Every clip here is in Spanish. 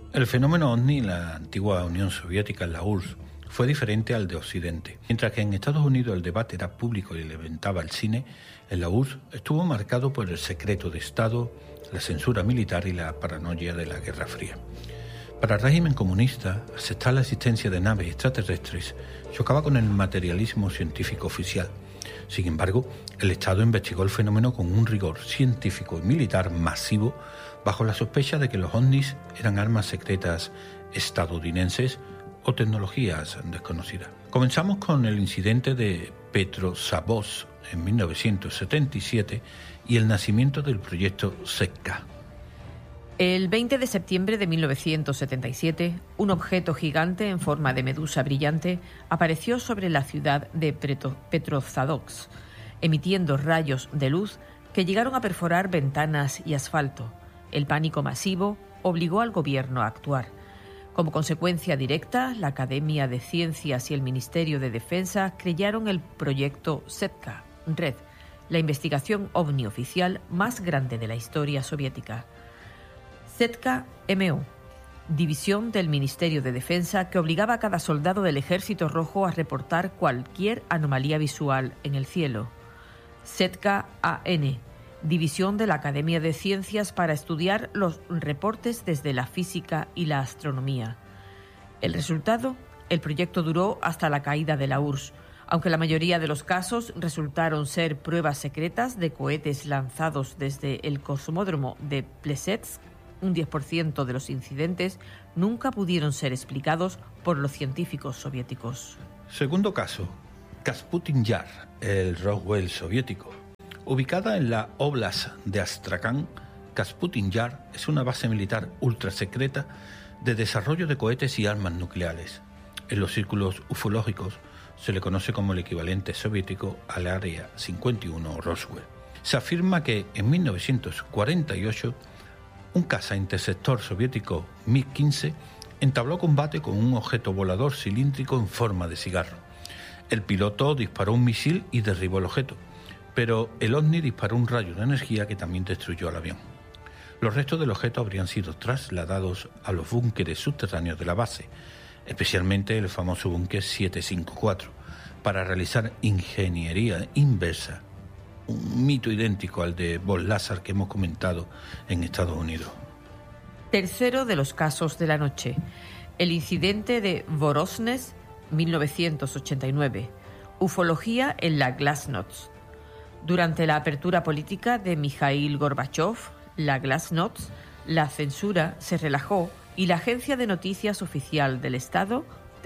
El fenómeno ovni en la antigua Unión Soviética, en la URSS, fue diferente al de Occidente. Mientras que en Estados Unidos el debate era público y alimentaba el cine, en la URSS estuvo marcado por el secreto de Estado, la censura militar y la paranoia de la Guerra Fría. Para el régimen comunista, aceptar la existencia de naves extraterrestres chocaba con el materialismo científico oficial. Sin embargo, el Estado investigó el fenómeno con un rigor científico y militar masivo, bajo la sospecha de que los ovnis eran armas secretas estadounidenses o tecnologías desconocidas. Comenzamos con el incidente de Petrozavodsk en 1977 y el nacimiento del proyecto SETCA. El 20 de septiembre de 1977, un objeto gigante en forma de medusa brillante apareció sobre la ciudad de Petrozavodsk, emitiendo rayos de luz que llegaron a perforar ventanas y asfalto. El pánico masivo obligó al gobierno a actuar. Como consecuencia directa, la Academia de Ciencias y el Ministerio de Defensa crearon el proyecto SETCA, Red, la investigación ovni oficial más grande de la historia soviética. SETCA-MO, división del Ministerio de Defensa que obligaba a cada soldado del Ejército Rojo a reportar cualquier anomalía visual en el cielo. SETCA-AN, división de la Academia de Ciencias para estudiar los reportes desde la física y la astronomía. El resultado, el proyecto duró hasta la caída de la URSS, aunque la mayoría de los casos resultaron ser pruebas secretas de cohetes lanzados desde el cosmódromo de Plesetsk. Un 10% de los incidentes nunca pudieron ser explicados por los científicos soviéticos. Segundo caso, Kasputin Yar, el Roswell soviético. Ubicada en la Oblast de Astrakán, Kasputin Yar es una base militar ultrasecreta de desarrollo de cohetes y armas nucleares. En los círculos ufológicos se le conoce como el equivalente soviético al Área 51 o Roswell. Se afirma que en 1948 un caza interceptor soviético MiG-15 entabló combate con un objeto volador cilíndrico en forma de cigarro. El piloto disparó un misil y derribó el objeto, pero el ovni disparó un rayo de energía que también destruyó el avión. Los restos del objeto habrían sido trasladados a los búnkeres subterráneos de la base, especialmente el famoso búnker 754, para realizar ingeniería inversa, un mito idéntico al de Bohr-Lazar que hemos comentado en Estados Unidos. Tercero de los casos de la noche, el incidente de Voronezh, 1989, ufología en la Glasnost. Durante la apertura política de Mikhail Gorbachev, la Glasnost, la censura se relajó y la agencia de noticias oficial del Estado,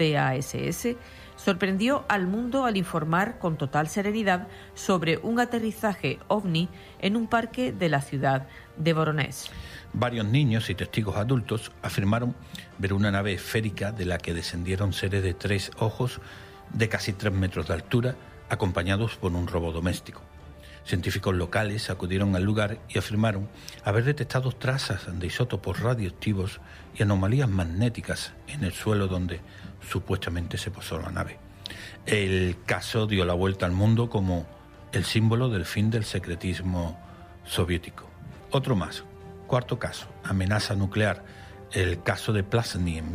TASS, sorprendió al mundo al informar con total serenidad sobre un aterrizaje ovni en un parque de la ciudad de Voronezh. Varios niños y testigos adultos afirmaron ver una nave esférica de la que descendieron seres de 3 ojos de casi 3 metros de altura, acompañados por un robot doméstico. Científicos locales acudieron al lugar y afirmaron haber detectado trazas de isótopos radioactivos y anomalías magnéticas en el suelo donde supuestamente se posó la nave. El caso dio la vuelta al mundo como el símbolo del fin del secretismo soviético. Otro más, cuarto caso, amenaza nuclear, el caso de Plazny en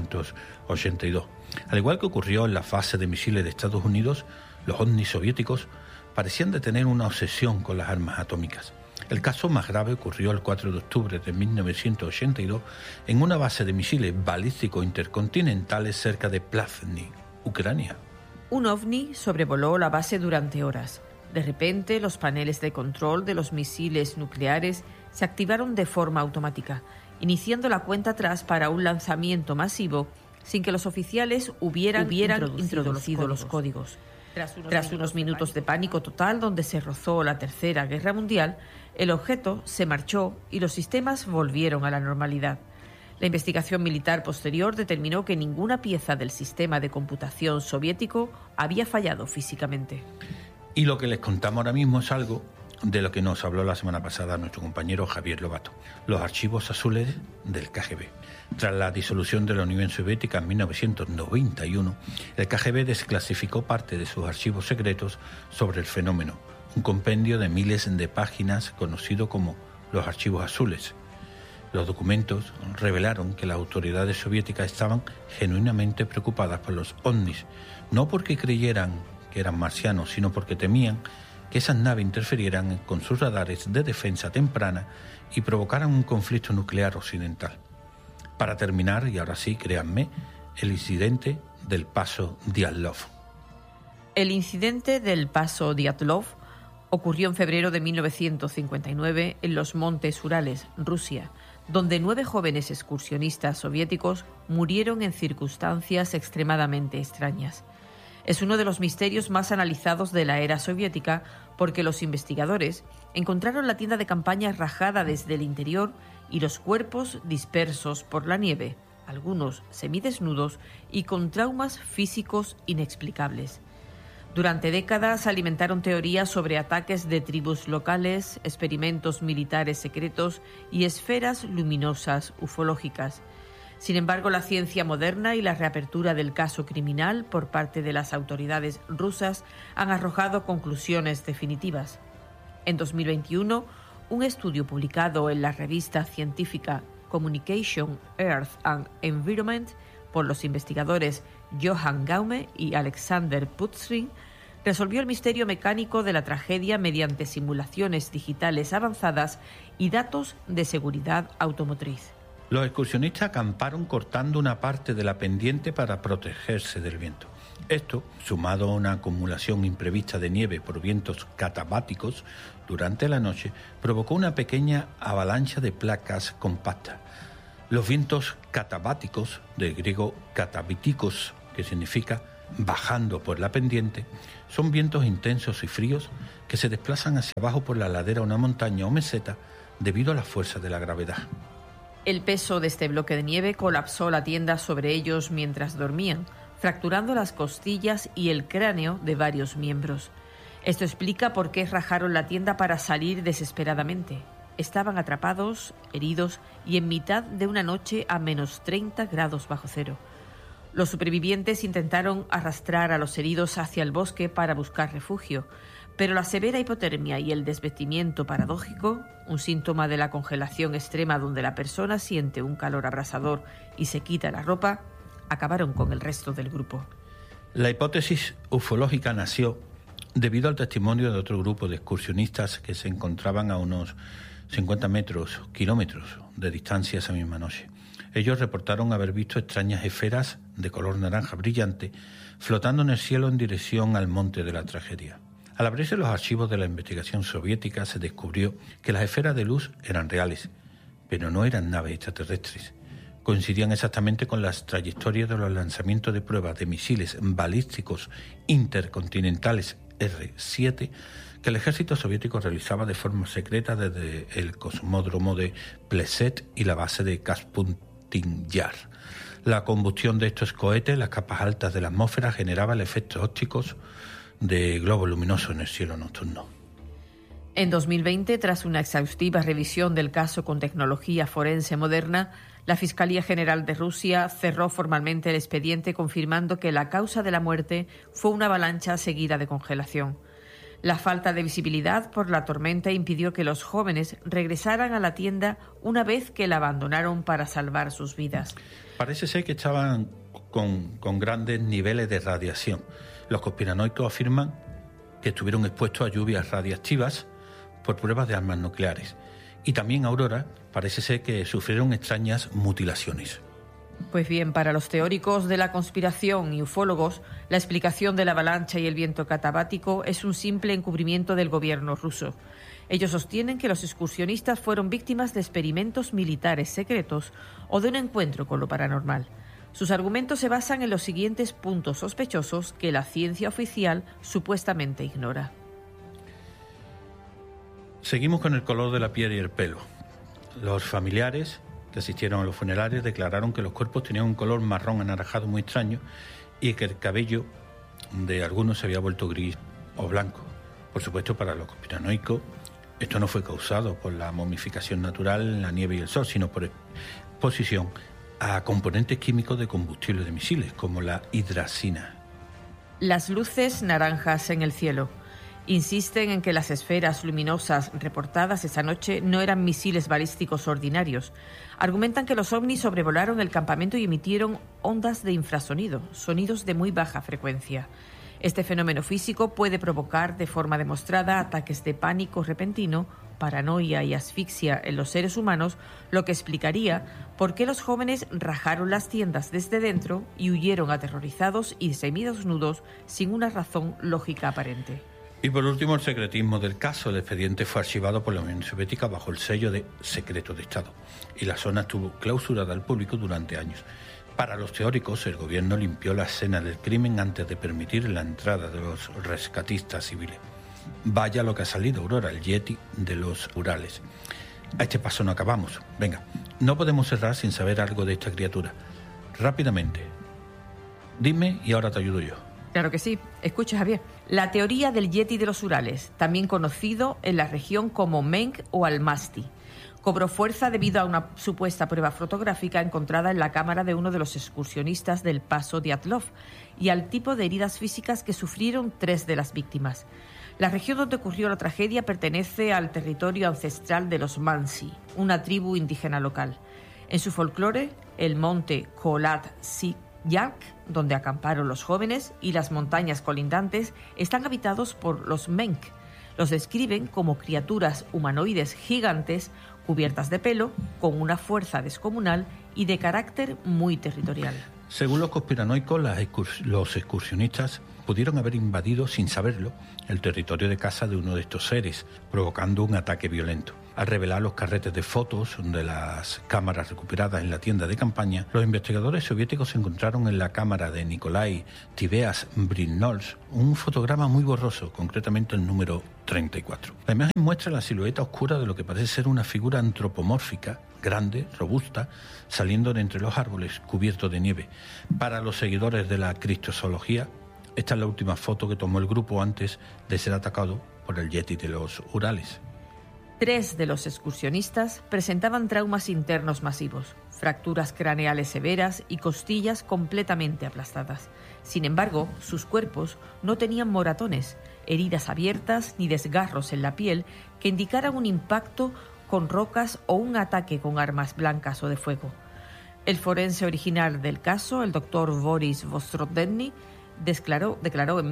1982. Al igual que ocurrió en la fase de misiles de Estados Unidos, los ovnis soviéticos parecían de tener una obsesión con las armas atómicas. El caso más grave ocurrió el 4 de octubre de 1982 en una base de misiles balísticos intercontinentales cerca de Plazny, Ucrania. Un ovni sobrevoló la base durante horas. De repente, los paneles de control de los misiles nucleares se activaron de forma automática, iniciando la cuenta atrás para un lanzamiento masivo sin que los oficiales hubieran introducido los códigos. Tras unos minutos de pánico total donde se rozó la Tercera Guerra Mundial, el objeto se marchó y los sistemas volvieron a la normalidad. La investigación militar posterior determinó que ninguna pieza del sistema de computación soviético había fallado físicamente. Y lo que les contamos ahora mismo es algo de lo que nos habló la semana pasada nuestro compañero Javier Lobato, los archivos azules del KGB. Tras la disolución de la Unión Soviética en 1991, el KGB desclasificó parte de sus archivos secretos sobre el fenómeno, un compendio de miles de páginas conocido como los archivos azules. Los documentos revelaron que las autoridades soviéticas estaban genuinamente preocupadas por los ovnis, no porque creyeran que eran marcianos, sino porque temían que esas naves interferieran con sus radares de defensa temprana y provocaran un conflicto nuclear occidental. Para terminar, y ahora sí, créanme, el incidente del Paso Dyatlov. El incidente del Paso Dyatlov ocurrió en febrero de 1959 en los Montes Urales, Rusia, donde 9 jóvenes excursionistas soviéticos murieron en circunstancias extremadamente extrañas. Es uno de los misterios más analizados de la era soviética porque los investigadores encontraron la tienda de campaña rajada desde el interior y los cuerpos dispersos por la nieve, algunos semidesnudos y con traumas físicos inexplicables. Durante décadas alimentaron teorías sobre ataques de tribus locales, experimentos militares secretos y esferas luminosas ufológicas. Sin embargo, la ciencia moderna y la reapertura del caso criminal por parte de las autoridades rusas han arrojado conclusiones definitivas. En 2021, un estudio publicado en la revista científica Communication, Earth and Environment por los investigadores Johann Gaume y Alexander Putzring resolvió el misterio mecánico de la tragedia mediante simulaciones digitales avanzadas y datos de seguridad automotriz. Los excursionistas acamparon cortando una parte de la pendiente para protegerse del viento. Esto, sumado a una acumulación imprevista de nieve por vientos catabáticos durante la noche, provocó una pequeña avalancha de placas compactas. Los vientos catabáticos, del griego katabíticos, que significa bajando por la pendiente, son vientos intensos y fríos que se desplazan hacia abajo por la ladera de una montaña o meseta debido a la fuerza de la gravedad. El peso de este bloque de nieve colapsó la tienda sobre ellos mientras dormían, fracturando las costillas y el cráneo de varios miembros. Esto explica por qué rajaron la tienda para salir desesperadamente. Estaban atrapados, heridos y en mitad de una noche a menos 30 grados bajo cero. Los supervivientes intentaron arrastrar a los heridos hacia el bosque para buscar refugio, pero la severa hipotermia y el desvestimiento paradójico, un síntoma de la congelación extrema donde la persona siente un calor abrasador y se quita la ropa, acabaron con el resto del grupo. La hipótesis ufológica nació debido al testimonio de otro grupo de excursionistas que se encontraban a unos 50 kilómetros de distancia esa misma noche. Ellos reportaron haber visto extrañas esferas de color naranja brillante flotando en el cielo en dirección al monte de la tragedia. Al abrirse los archivos de la investigación soviética se descubrió que las esferas de luz eran reales, pero no eran naves extraterrestres. Coincidían exactamente con las trayectorias de los lanzamientos de pruebas de misiles balísticos intercontinentales R-7 que el ejército soviético realizaba de forma secreta desde el cosmódromo de Pleset y la base de Kasputin Yar. La combustión de estos cohetes en las capas altas de la atmósfera generaba el efecto ópticos de globos luminosos en el cielo nocturno. En 2020, tras una exhaustiva revisión del caso con tecnología forense moderna, la Fiscalía General de Rusia cerró formalmente el expediente confirmando que la causa de la muerte fue una avalancha seguida de congelación. La falta de visibilidad por la tormenta impidió que los jóvenes regresaran a la tienda una vez que la abandonaron para salvar sus vidas. Parece ser que estaban con grandes niveles de radiación. Los conspiranoicos afirman que estuvieron expuestos a lluvias radiactivas por pruebas de armas nucleares. Y también Aurora parece ser que sufrieron extrañas mutilaciones. Pues bien, para los teóricos de la conspiración y ufólogos, la explicación de la avalancha y el viento catabático es un simple encubrimiento del gobierno ruso. Ellos sostienen que los excursionistas fueron víctimas de experimentos militares secretos o de un encuentro con lo paranormal. Sus argumentos se basan en los siguientes puntos sospechosos que la ciencia oficial supuestamente ignora. Seguimos con el color de la piel y el pelo. Los familiares que asistieron a los funerales declararon que los cuerpos tenían un color marrón anaranjado muy extraño y que el cabello de algunos se había vuelto gris o blanco. Por supuesto, para los conspiranoicos, esto no fue causado por la momificación natural en la nieve y el sol, sino por exposición a componentes químicos de combustible de misiles, como la hidracina. Las luces naranjas en el cielo. Insisten en que las esferas luminosas reportadas esa noche no eran misiles balísticos ordinarios. Argumentan que los ovnis sobrevolaron el campamento y emitieron ondas de infrasonido, sonidos de muy baja frecuencia. Este fenómeno físico puede provocar de forma demostrada ataques de pánico repentino, paranoia y asfixia en los seres humanos, lo que explicaría por qué los jóvenes rajaron las tiendas desde dentro y huyeron aterrorizados y semidesnudos sin una razón lógica aparente. Y por último, el secretismo del caso. El expediente fue archivado por la Unión Soviética bajo el sello de secreto de Estado y la zona estuvo clausurada al público durante años. Para los teóricos, el gobierno limpió la escena del crimen antes de permitir la entrada de los rescatistas civiles. Vaya lo que ha salido, Aurora, el Yeti de los Urales. A este paso no acabamos. Venga, no podemos cerrar sin saber algo de esta criatura. Rápidamente, dime y ahora te ayudo yo. Claro que sí. Escucha, Javier. La teoría del Yeti de los Urales, también conocido en la región como Menk o Almaty, cobró fuerza debido a una supuesta prueba fotográfica encontrada en la cámara de uno de los excursionistas del paso Dyatlov y al tipo de heridas físicas que sufrieron 3 de las víctimas. La región donde ocurrió la tragedia pertenece al territorio ancestral de los Mansi, una tribu indígena local. En su folclore, el monte Kholat Syakh, donde acamparon los jóvenes, y las montañas colindantes están habitados por los Menk. Los describen como criaturas humanoides gigantes cubiertas de pelo, con una fuerza descomunal y de carácter muy territorial. Según los conspiranoicos, los excursionistas pudieron haber invadido, sin saberlo, el territorio de casa de uno de estos seres, provocando un ataque violento. Al revelar los carretes de fotos de las cámaras recuperadas en la tienda de campaña, los investigadores soviéticos encontraron en la cámara de Nikolai Tibeas Brynolds un fotograma muy borroso, concretamente el número 34. La imagen muestra la silueta oscura de lo que parece ser una figura antropomórfica, grande, robusta, saliendo de entre los árboles cubiertos de nieve. Para los seguidores de la criptozoología, esta es la última foto que tomó el grupo antes de ser atacado por el Yeti de los Urales. 3 de los excursionistas presentaban traumas internos masivos, fracturas craneales severas y costillas completamente aplastadas. Sin embargo, sus cuerpos no tenían moratones, heridas abiertas ni desgarros en la piel que indicaran un impacto con rocas o un ataque con armas blancas o de fuego. El forense original del caso, el doctor Boris Vostrodny, declaró en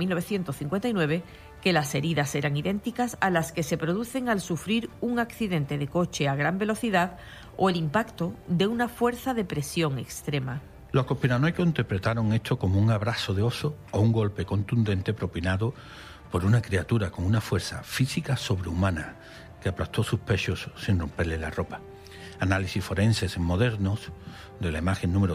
1959 que las heridas eran idénticas a las que se producen al sufrir un accidente de coche a gran velocidad o el impacto de una fuerza de presión extrema. Los conspiranoicos interpretaron esto como un abrazo de oso o un golpe contundente propinado por una criatura con una fuerza física sobrehumana que aplastó sus pechos sin romperle la ropa. Análisis forenses modernos de la imagen número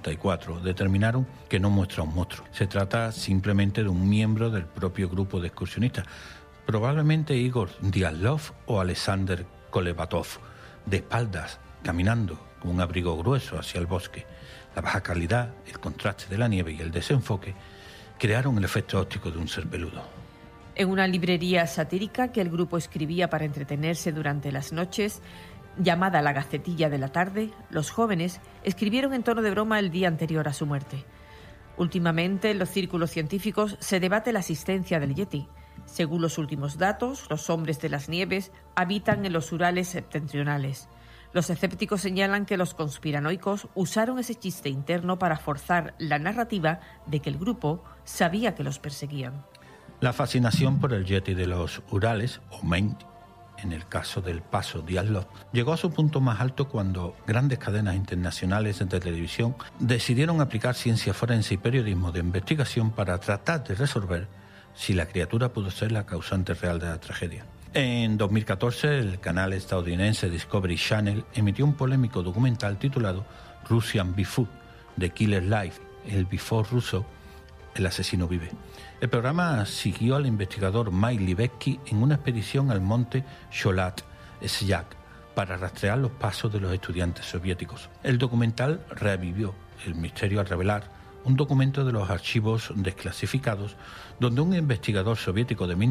34 determinaron que no muestra un monstruo. Se trata simplemente de un miembro del propio grupo de excursionistas, probablemente Igor Dyatlov o Alexander Kolevatov, de espaldas, caminando con un abrigo grueso hacia el bosque. La baja calidad, el contraste de la nieve y el desenfoque crearon el efecto óptico de un ser peludo. En una librería satírica que el grupo escribía para entretenerse durante las noches, llamada La Gacetilla de la Tarde, los jóvenes escribieron en tono de broma el día anterior a su muerte. Últimamente, en los círculos científicos se debate la existencia del Yeti. Según los últimos datos, los hombres de las nieves habitan en los Urales septentrionales. Los escépticos señalan que los conspiranoicos usaron ese chiste interno para forzar la narrativa de que el grupo sabía que los perseguían. La fascinación por el Yeti de los Urales, o Menk, en el caso del paso Dyatlov, llegó a su punto más alto cuando grandes cadenas internacionales de televisión decidieron aplicar ciencia forense y periodismo de investigación para tratar de resolver si la criatura pudo ser la causante real de la tragedia. En 2014, el canal estadounidense Discovery Channel emitió un polémico documental titulado Russian Bigfoot, The Killer Life, el Bigfoot ruso, el asesino vive. El programa siguió al investigador Mike Libetsky en una expedición al monte Kholat Syakh para rastrear los pasos de los estudiantes soviéticos. El documental revivió el misterio al revelar un documento de los archivos desclasificados donde un investigador soviético de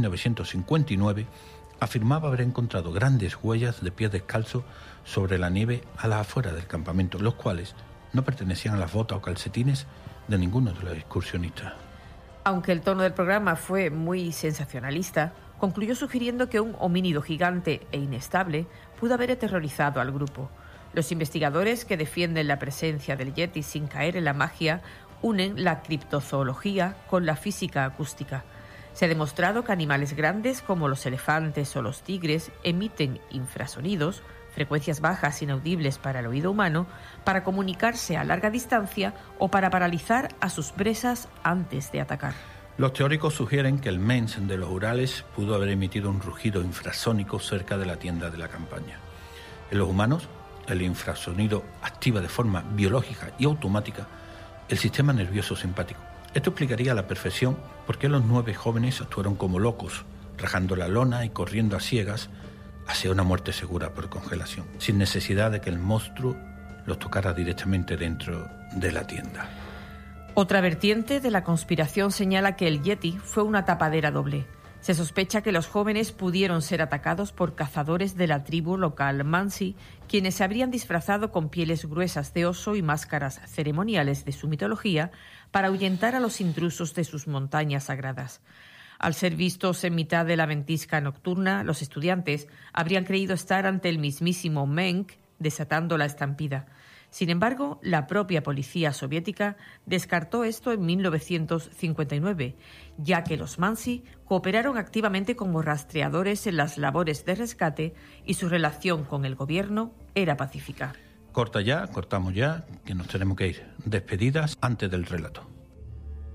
1959 afirmaba haber encontrado grandes huellas de pies descalzos sobre la nieve a las afueras del campamento, los cuales no pertenecían a las botas o calcetines de ninguno de los excursionistas. Aunque el tono del programa fue muy sensacionalista, concluyó sugiriendo que un homínido gigante e inestable pudo haber aterrorizado al grupo. Los investigadores que defienden la presencia del Yeti sin caer en la magia unen la criptozoología con la física acústica. Se ha demostrado que animales grandes como los elefantes o los tigres emiten infrasonidos, frecuencias bajas inaudibles para el oído humano, para comunicarse a larga distancia o para paralizar a sus presas antes de atacar. Los teóricos sugieren que el mens de los Urales pudo haber emitido un rugido infrasónico cerca de la tienda de la campaña. En los humanos, el infrasonido activa de forma biológica y automática el sistema nervioso simpático. Esto explicaría a la perfección por qué los 9 jóvenes actuaron como locos, rajando la lona y corriendo a ciegas hacia una muerte segura por congelación, sin necesidad de que el monstruo los tocara directamente dentro de la tienda. Otra vertiente de la conspiración señala que el Yeti fue una tapadera doble. Se sospecha que los jóvenes pudieron ser atacados por cazadores de la tribu local Mansi, quienes se habrían disfrazado con pieles gruesas de oso y máscaras ceremoniales de su mitología para ahuyentar a los intrusos de sus montañas sagradas. Al ser vistos en mitad de la ventisca nocturna, los estudiantes habrían creído estar ante el mismísimo Menk desatando la estampida. Sin embargo, la propia policía soviética descartó esto en 1959, ya que los Mansi cooperaron activamente como rastreadores en las labores de rescate y su relación con el gobierno era pacífica. Cortamos ya, que nos tenemos que ir. Despedidas antes del relato.